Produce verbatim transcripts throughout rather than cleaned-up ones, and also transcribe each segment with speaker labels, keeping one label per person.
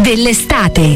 Speaker 1: dell'estate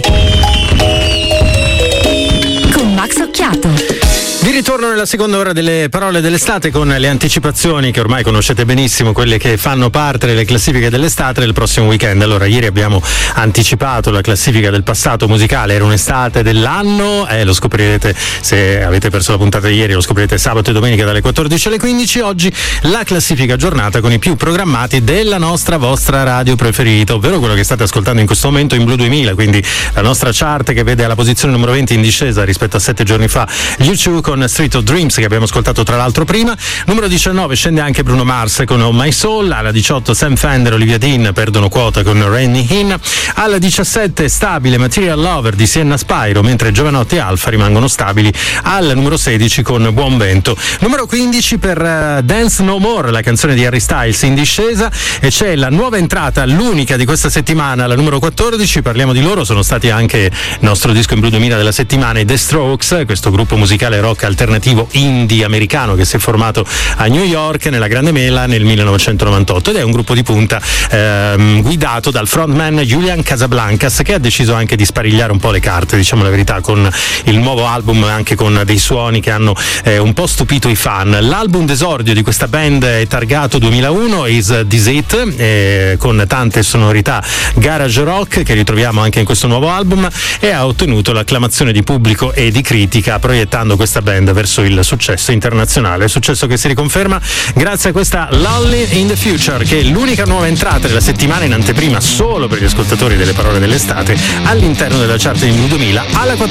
Speaker 1: con Max Occhiato.
Speaker 2: Vi ritorno nella seconda ora delle parole dell'estate con le anticipazioni che ormai conoscete benissimo, quelle che fanno parte delle classifiche dell'estate del prossimo weekend. Allora, ieri abbiamo anticipato la classifica del passato musicale, era un'estate dell'anno, eh, lo scoprirete se avete perso la puntata di ieri, lo scoprirete sabato e domenica dalle quattordici alle quindici. Oggi la classifica giornata con i più programmati della nostra vostra radio preferita, ovvero quello che state ascoltando in questo momento in Blu duemila, quindi la nostra chart che vede alla posizione numero venti in discesa rispetto a sette giorni fa U due con Street of Dreams, che abbiamo ascoltato tra l'altro prima. Numero diciannove scende anche Bruno Mars con Oh My Soul. Alla diciotto Sam Fender, Olivia Dean perdono quota con Rainy In. Alla diciassette stabile Material Lover di Sienna Spyro, mentre Giovanotti e Alfa rimangono stabili al numero sedici con Buon Vento. Numero quindici per uh, Dance No More, la canzone di Harry Styles, in discesa, e c'è la nuova entrata, l'unica di questa settimana, la numero quattordici. Parliamo di loro, sono stati anche il nostro disco in Blu duemila della settimana, i The Strokes, questo gruppo musicale rock alternativo indie americano che si è formato a New York nella Grande Mela nel millenovecentonovantotto, ed è un gruppo di punta ehm, guidato dal frontman Julian Casablancas, che ha deciso anche di sparigliare un po' le carte, diciamo la verità, con il nuovo album, anche con dei suoni che hanno eh, un po' stupito i fan. L'album d'esordio di questa band è targato duemilauno, Is This It, eh, con tante sonorità garage rock che ritroviamo anche in questo nuovo album, e ha ottenuto l'acclamazione di pubblico e di critica, proiettando questa band verso il successo internazionale, successo che si riconferma grazie a questa Lonely in the Future, che è l'unica nuova entrata della settimana in anteprima solo per gli ascoltatori delle parole dell'estate all'interno della chart di Blu duemila. Alla